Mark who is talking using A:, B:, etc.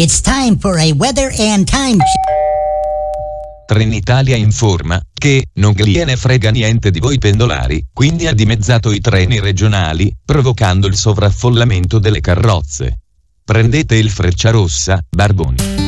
A: It's time for a weather and time.
B: Trenitalia informa che non gliene frega niente di voi pendolari, quindi ha dimezzato i treni regionali, provocando il sovraffollamento delle carrozze. Prendete il Frecciarossa, Barboni.